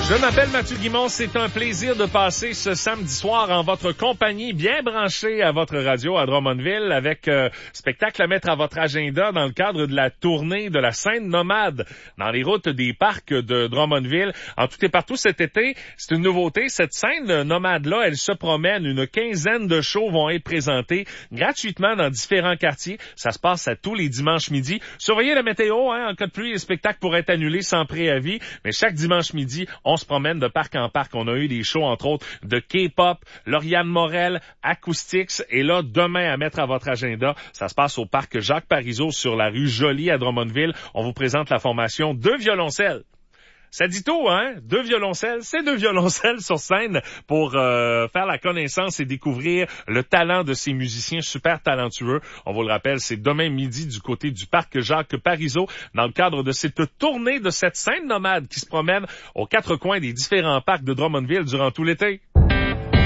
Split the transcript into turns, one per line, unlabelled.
Je m'appelle Mathieu Guimond, c'est un plaisir de passer ce samedi soir en votre compagnie, bien branché à votre radio à Drummondville, avec spectacle à mettre à votre agenda dans le cadre de la tournée de la scène nomade dans les routes des parcs de Drummondville. En tout et partout cet été, c'est une nouveauté. Cette scène nomade-là, elle se promène. Une quinzaine de shows vont être présentés gratuitement dans différents quartiers. Ça se passe à tous les dimanches midi. Surveillez la météo, en cas de pluie, les spectacles pourraient être annulés sans préavis, mais chaque dimanche midi, on se promène de parc en parc. On a eu des shows, entre autres, de K-pop, Lauriane Morel, Acoustics. Et là, demain, à mettre à votre agenda, ça se passe au parc Jacques Parizeau sur la rue Joly à Drummondville. On vous présente la formation Deux violoncelles. Ça dit tout, hein? Deux violoncelles, c'est deux violoncelles sur scène pour faire la connaissance et découvrir le talent de ces musiciens super talentueux. On vous le rappelle, c'est demain midi du côté du parc Jacques Parizeau dans le cadre de cette tournée de cette scène nomade qui se promène aux quatre coins des différents parcs de Drummondville durant tout l'été.